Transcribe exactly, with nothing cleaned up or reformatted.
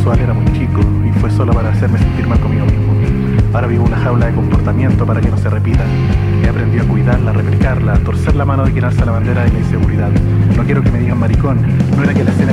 sexual era muy chico y fue solo para hacerme sentir mal conmigo mismo. Ahora vivo una jaula de comportamiento para que no se repita. He aprendido a cuidarla, a replicarla, a torcer la mano de quien alza la bandera de la inseguridad. No quiero que me digan maricón, no era que la escena